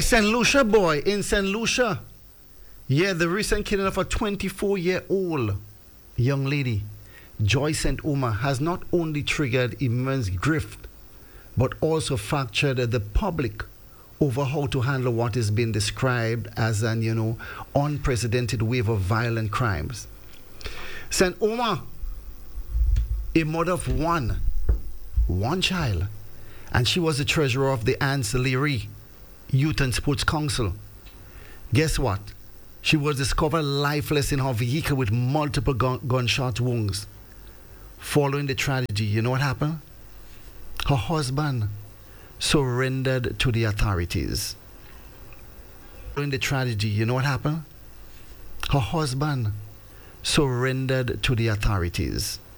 St. Lucia boy in St. Lucia. Yeah, the recent killing of a 24-year-old young lady, Joy St. Omer, has not only triggered immense grief, but also fractured the public over how to handle what is being described as an, unprecedented wave of violent crimes. St. Omer, a mother of one child, and she was the treasurer of the Anse Leary Youth and Sports Council. Guess what? She was discovered lifeless in her vehicle with multiple gunshot wounds. Following the tragedy, you know what happened? Her husband surrendered to the authorities. Following the tragedy, you know what happened? Her husband surrendered to the authorities.